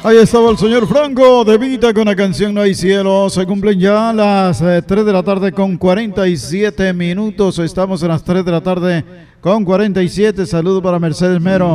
Ahí estaba el señor Franco de Vita con la canción No hay cielo. Se cumplen ya las 3 de la tarde con 47 minutos. Estamos en las 3 de la tarde con 47. Saludo para Mercedes Mero.